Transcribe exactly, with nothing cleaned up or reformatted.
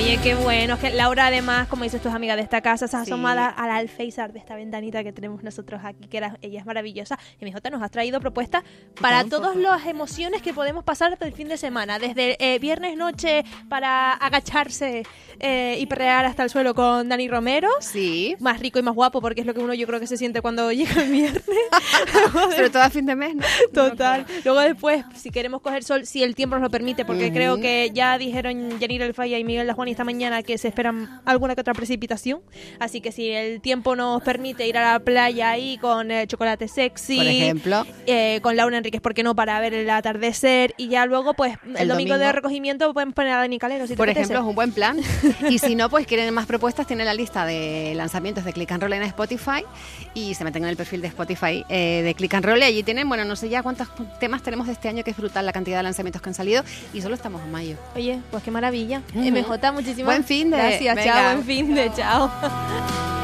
Oye, qué bueno. Es que Laura, además, como dices, tú es amiga de esta casa, se ha Sí. asomado al alféizar de esta ventanita que tenemos nosotros aquí, que era, ella es maravillosa. Y mi Jota nos has traído propuestas para un todas poco. las emociones que podemos pasar hasta el fin de semana. Desde eh, viernes noche para agacharse eh, y perrear hasta el suelo con Dani Romero. Sí. Más rico y más guapo, porque es lo que uno yo creo que se siente cuando llega el viernes. Sobre todo a fin de mes, ¿no? Total. Luego después, si queremos coger sol, si el tiempo nos lo permite, porque Ujú. creo que ya dijeron Yanira El Falla y Miguel La Juani esta mañana que se esperan alguna que otra precipitación. Así que si el tiempo nos permite ir a la playa ahí con eh, chocolate sexy, Por ejemplo. eh, con Laura Enríquez, ¿por qué no? Para ver el atardecer. Y ya luego, pues, el, El domingo, de domingo. recogimiento podemos poner a Dani Calero, si te Por apetece. ejemplo, es un buen plan. Y si no, pues quieren más propuestas, tienen la lista de lanzamientos de Click and Roll en Spotify y se meten en el perfil de Spotify eh, de Click and Roll y allí tienen, bueno, no sé ya cuántos temas tenemos de este año, que es brutal la cantidad de lanzamientos que han salido y solo estamos en mayo. Oye, pues qué maravilla. Ujú. M J, muchísimas Buen fin de- gracias. venga. Chao, buen fin de chao.